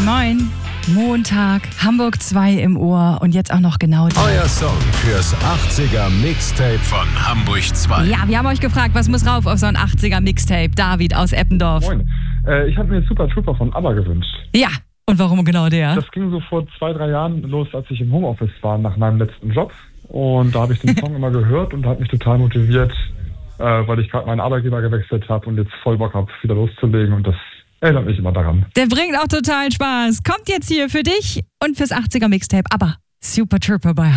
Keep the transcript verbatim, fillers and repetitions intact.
Moin Moin. Montag, Hamburg zwei im Ohr und jetzt auch noch genau das. Euer Song fürs achtziger Mixtape von Hamburg zwei. Ja, wir haben euch gefragt, was muss rauf auf so ein achtziger Mixtape? David aus Eppendorf. Moin. Äh, ich habe mir Super Trooper von ABBA gewünscht. Ja, und warum genau der? Das ging so vor zwei, drei Jahren los, als ich im Homeoffice war nach meinem letzten Job. Und da habe ich den Song immer gehört und hat mich total motiviert, äh, weil ich gerade meinen Arbeitgeber gewechselt habe und jetzt voll Bock habe, wieder loszulegen. Und das erinnert mich immer daran. Der bringt auch total Spaß. Kommt jetzt hier für dich und fürs achtziger Mixtape. Aber Super Trooper bei